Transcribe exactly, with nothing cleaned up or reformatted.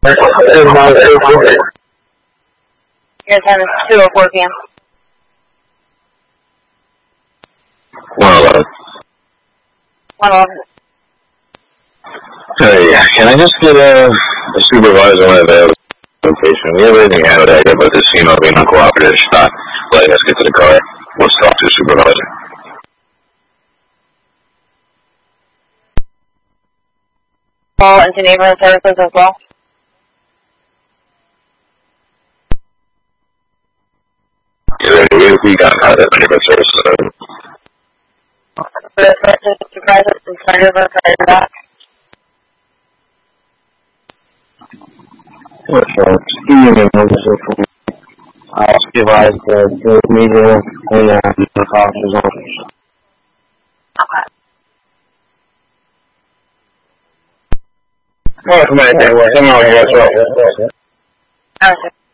Your time is two oh four p.m. one eleven. one eleven. Hey, can I just get a, a supervisor when available location? We have everything handled out here, but this female being uncooperative, she's not letting us get to the car. Let's talk to the supervisor. Call into neighborhood services as well. Yeah, we, we got contact with neighborhood services. The supervisor and turn over for back. Sure, sure. Just give me a moment. I'll supervise the, the meeting and uh, the officer's office. Okay. Oh, come on, come on, come on, come on. Okay.